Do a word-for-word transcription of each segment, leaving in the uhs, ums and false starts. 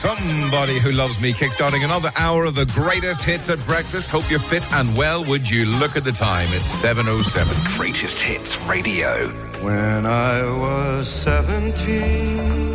Somebody Who Loves Me, kickstarting another hour of the greatest hits at breakfast. Hope you're fit and well. Would you look at the time? It's seven oh seven. Greatest Hits Radio. When I was seventeen.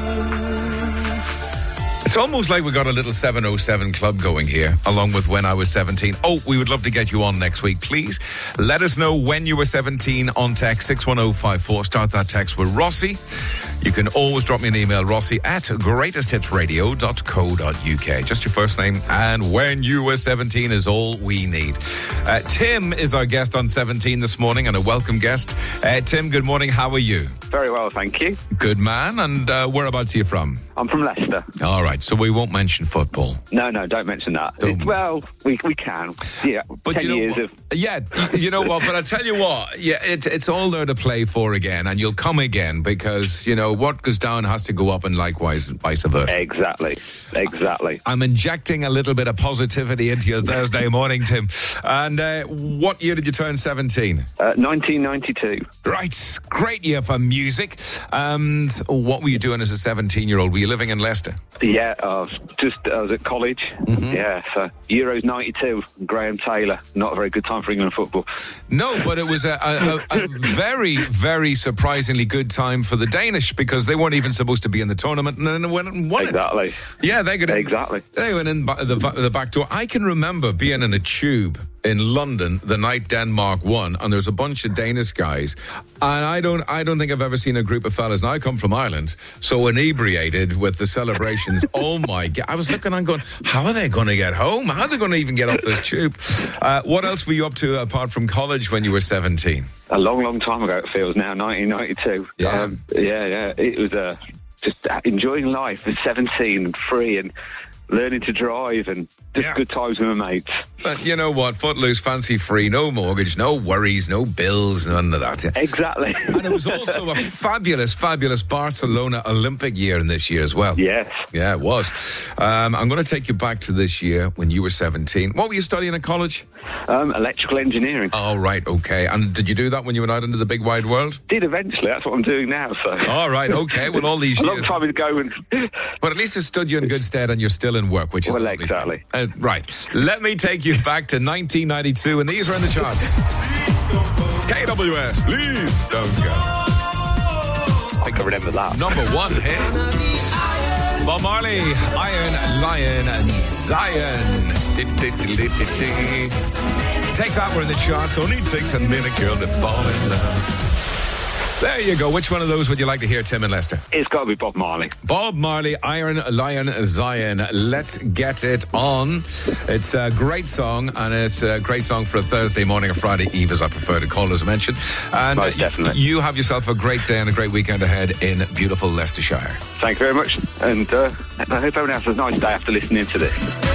It's almost like we got a little seven oh seven club going here, along with When I Was seventeen. Oh, we would love to get you on next week. Please let us know when you were seventeen on text six one oh five four. Start that text with Rossi. You can always drop me an email, Rossi at greatest hits radio dot co dot uk. Just your first name and when you were seventeen is all we need. Uh, Tim is our guest on seventeen this morning, and a welcome guest. Uh, Tim, good morning. How are you? Very well, thank you. Good man. And uh, whereabouts are you from? I'm from Leicester. All right, so we won't mention football. No, no, don't mention that. Don't. Well, we we can. Yeah, but ten you know years what? of... Yeah, you know what? But I tell you what, yeah, it's it's all there to play for again, and you'll come again because, you know, what goes down has to go up, and likewise, vice versa. Exactly, exactly. I'm injecting a little bit of positivity into your Thursday morning, Tim. And uh, what year did you turn seventeen? Uh, nineteen ninety-two. Right, great year for music. And what were you doing as a seventeen-year-old? Were you living in Leicester? Yeah, I was just I was at college. Mm-hmm. Yeah, so Euros ninety-two, Graham Taylor. Not a very good time for England football. No, but it was a, a, a very, very surprisingly good time for the Danish because they weren't even supposed to be in the tournament, and then they went and won exactly. it. Yeah, they got exactly. They went in the, the back door. I can remember being in a tube in London the night Denmark won, and there's a bunch of Danish guys, and I don't, I don't think I've ever seen a group of fellas. Now I come from Ireland, so inebriated with the celebrations. Oh my God! I was looking and going, how are they going to get home? How are they going to even get off this tube? Uh, what else were you up to apart from college when you were seventeen? A long, long time ago. It feels now. nineteen ninety-two. Yeah, um, yeah, yeah. It was uh, just enjoying life at seventeen and free and learning to drive and just yeah. good times with my mates. But you know what? Footloose, fancy free, no mortgage, no worries, no bills, none of that. Exactly. And it was also a fabulous, fabulous Barcelona Olympic year in this year as well. Yes. Yeah, it was. Um, I'm going to take you back to this year when you were seventeen. What were you studying at college? Um, electrical engineering. Oh, right, okay. And did you do that when you went out into the big wide world? Did eventually. That's what I'm doing now. So. All right, okay. Well, all these a years. A long time ago. And but at least it stood you in good stead and you're still in work, which is well, exactly. Uh, right. Let me take you back to nineteen ninety-two, and these are in the charts. K W S, please don't go. I can remember that. Number one hit. Bob Marley, Iron, Lion, and Zion. Take that, we're in the charts. Only takes a minute, girl, to fall in love. There you go. Which one of those would you like to hear, Tim and Lester? It's got to be Bob Marley. Bob Marley, Iron, Lion, Zion. Let's get it on. It's a great song, and it's a great song for a Thursday morning or Friday Eve, as I prefer to call it, as I mentioned. And Most definitely. You have yourself a great day and a great weekend ahead in beautiful Leicestershire. Thank you very much. And uh, I hope everyone else has a nice day after listening to this.